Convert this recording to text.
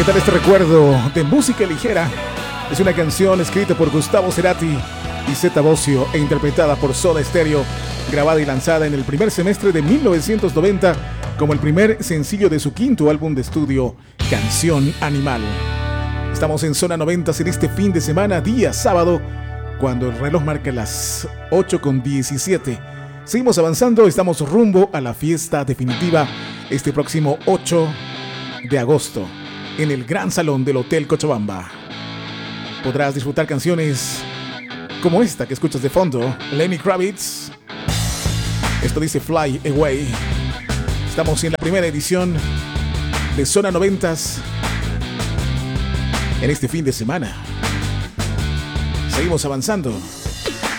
¿Qué tal este recuerdo de música ligera? Es una canción escrita por Gustavo Cerati y Zeta Bosio e interpretada por Soda Stereo, grabada y lanzada en el primer semestre de 1990 como el primer sencillo de su quinto álbum de estudio, Canción Animal. Estamos en Zona 90 en este fin de semana, día sábado, cuando el reloj marca las 8:17. Seguimos avanzando, estamos rumbo a la fiesta definitiva este próximo 8 de agosto en el Gran Salón del Hotel Cochabamba. Podrás disfrutar canciones como esta que escuchas de fondo, Lenny Kravitz. Esto dice Fly Away. Estamos en la primera edición de Zona 90 en este fin de semana. Seguimos avanzando.